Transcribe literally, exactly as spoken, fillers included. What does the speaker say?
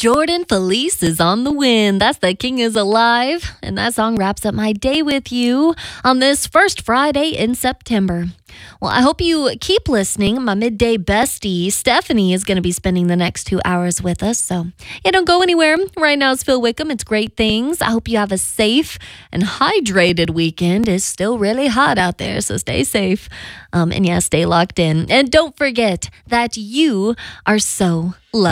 Jordan Felice is on the win. That's The King is Alive. And that song wraps up my day with you on this first Friday in September. Well, I hope you keep listening. My midday bestie, Stephanie, is going to be spending the next two hours with us. So, yeah, don't go anywhere. Right now, it's Phil Wickham. It's Great Things. I hope you have a safe and hydrated weekend. It's still really hot out there, so stay safe. Um, and, yeah, stay locked in. And don't forget that you are so loved.